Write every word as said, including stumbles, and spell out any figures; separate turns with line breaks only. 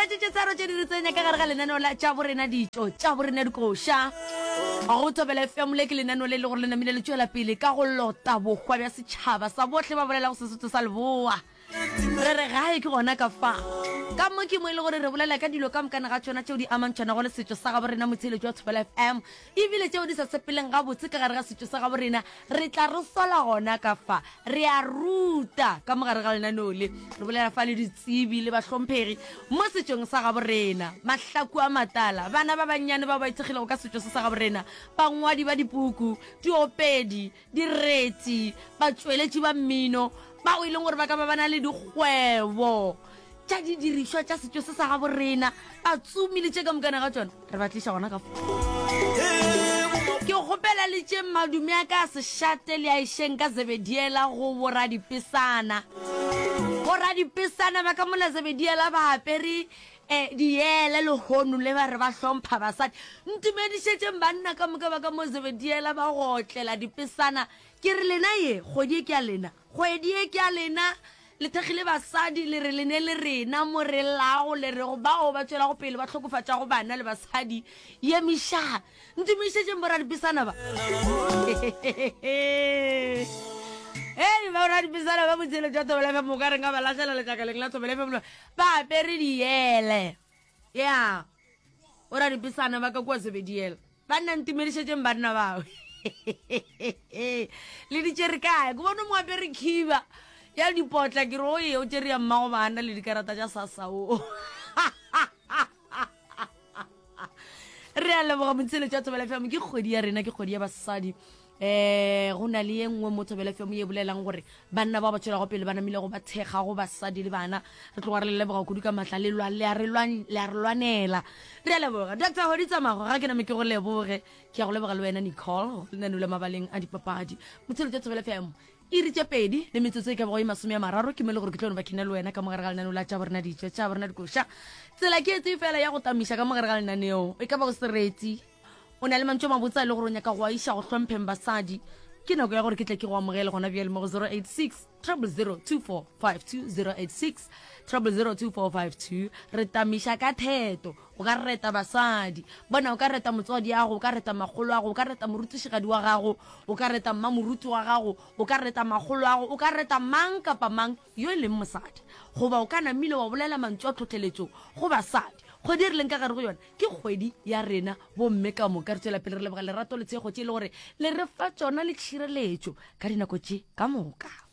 tše tsa ro tše di re tsenya ka gare ga lenaneo la tša borena ditšo tša borena dikoša a go Thobela F M le ke lenaneo le le gore le namile le tšwela pele ka go lota bokgwa bja setšhaba sa botlhe ba bolela go Sesotho sa Leboa re re gae ke gona ka fa ka mo ke mo ile gore re bolela ka dilo ka mokana ga tšona tšeo di amantšhwana go le setšo sa ga borena motsheletšo wa Thobela F M ebile tšeo di sa sepeleng ga botse ka gare ga setšo sa ga borena re tla re sola gona ka fa re a ruta ka mogare ga lenaneo le re bolela fa le ditsebi le bahlomphegi mo setšong sa ga borena mahlaku a matala bana ba bannyane ba ba itsegilego ka setšo sa ga borena bangwadi ba dipuku diopedi diretsi batšweletši ba mmino ba o ileng gore ba ka ba bana le dikgwebo tša di dirišwa tša setšo se sa ga borena ba tsomile tše ka mokana ga tšona re ba tliša gona ka fa ke gopela le tše madume a ka sešate le a išeng ka Zebediela go boradipesana boradipesana ba ka mola Zebediela ba apere eh diele le hono le ba re ba hlompha basadi ntumedišetšeng banna ka moka ba ka mo Zebediela ba gotlela dipesana ke re lena ye kgwedi e ke ya lena kgwedi e ke ya lena le thegile basadi le re lene le rena mo re lago le re go bao ba tšwela go pele ba tlhokofatša go bana le basadi ye miša ntumišetšeng boradipesana ba Hey, ba ora dipesana ba motsheletšo wa Thobela F M mo ka reng ka ba latlhela letšakaleng la Thobela F M ba apere diele ya ora dipesana ba ka kwa Zebediela ba nna ntumedišetšeng banna bao le ditšere kae ke bona mo apere khiba ya dipotla ke re o ye o tšere ya mmago bana le dikarata tša sasao re a leboga motsheletšo wa Thobela F M ke kgwedi ya rena ke kgwedi ya basadi eh go na le engwe mo Thobela F M ye bolelang gore banna ba ba tšwela go pele ba namile go ba thega go basadi le bana re tlo gore le leboga kudu ka matla le lwa le a re lwan le a re lwanela re a leboga Doctor Hoditsamago ga ke name ke go leboge ke ya go leboga le wena Nicole le nna le mabaleng a dipapadi motsheletšo wa Thobela F M iri tše pedi le metsotso e ka bogo e masome a mararo ke mele gore ke tlo ba kena le wena ka mogare ga lenaneo la tša borena ditšo tša borena dikoša tsela ke etse fela ya go tamiša ka mogare ga lenaneo e ka ba go seretse o na le mantšo mabotsa le gore o nyaka go aiša go hlompheng basadi ke nako ya gore ke tle ke go amogele gona bjale mo go zero eight six zero zero two four five two zero eight six zero zero two four five two re tamiša ka theto o ka reta basadi bona o ka reta motswadi ya go o ka reta magolo a go o ka reta morutišigadi wa gago o ka reta mmamoruti wa gago o ka reta magolo a go o ka reta mang kapa mang yo e leng mosadi goba o ka namile wa bolela mantšo a tlhotlheletšo go basadi kgwedi re leng ka gare go yona ke kgwedi ya rena bomme ka moka re tswela pele re leboga lerato le tshego tše e le gore le re fa tšona le tšhireletšo ka dinako tše ka moka